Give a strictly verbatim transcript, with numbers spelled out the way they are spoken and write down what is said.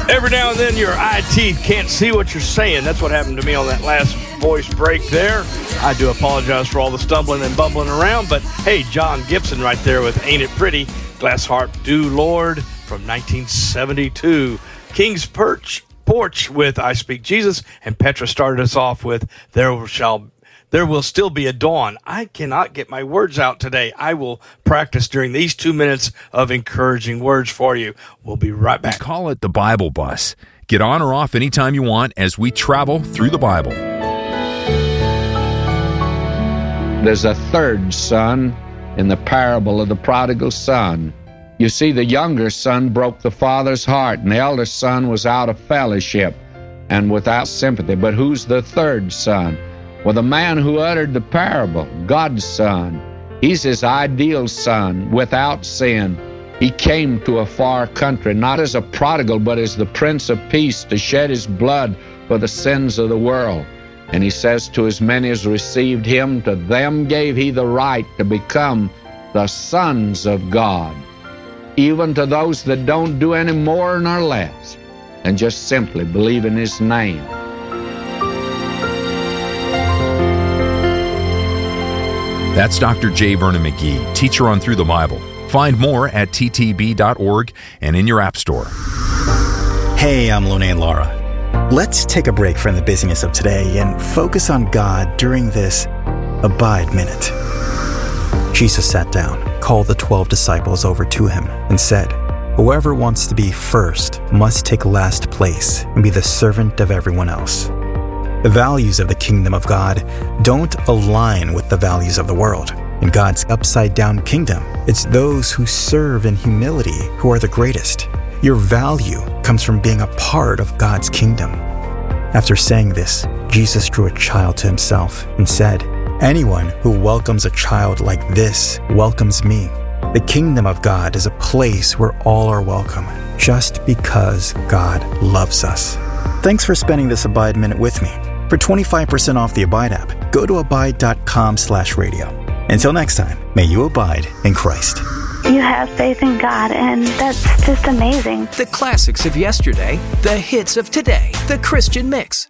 Every now and then your eye teeth can't see what you're saying. That's what happened to me on that last voice break there. I do apologize for all the stumbling and bumbling around, but hey, John Gibson right there with Ain't It Pretty, Glass Harp Do Lord from nineteen seventy-two. King's Perch Porch with I Speak Jesus, and Petra started us off with There Shall There Will Still Be a Dawn. I cannot get my words out today. I will practice during these two minutes of encouraging words for you. We'll be right back. Call it the Bible Bus. Get on or off anytime you want as we travel through the Bible. There's a third son in the parable of the prodigal son. You see, the younger son broke the father's heart, and the elder son was out of fellowship and without sympathy. But who's the third son? Well, the man who uttered the parable, God's son. He's his ideal son, without sin. He came to a far country, not as a prodigal, but as the Prince of Peace, to shed his blood for the sins of the world. And he says, to as many as received him, to them gave he the right to become the sons of God. Even to those that don't do any more nor less than just simply believe in his name. That's Doctor J. Vernon McGee, teacher on Through the Bible. Find more at t t b dot org and in your app store. Hey, I'm Lone and Laura. Let's take a break from the busyness of today and focus on God during this Abide Minute. Jesus sat down, called the twelve disciples over to him, and said, "Whoever wants to be first must take last place and be the servant of everyone else." The values of the kingdom of God don't align with the values of the world. In God's upside-down kingdom, it's those who serve in humility who are the greatest. Your value comes from being a part of God's kingdom. After saying this, Jesus drew a child to himself and said, "Anyone who welcomes a child like this welcomes me." The kingdom of God is a place where all are welcome, just because God loves us. Thanks for spending this Abide Minute with me. For twenty-five percent off the Abide app, go to abide dot com slash radio. Until next time, may you abide in Christ. You have faith in God, and that's just amazing. The classics of yesterday, the hits of today, the Christian mix.